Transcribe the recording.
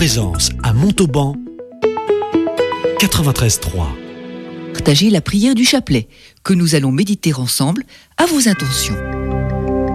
présence à Montauban, 93.3. Partagez la prière du chapelet que nous allons méditer ensemble à vos intentions.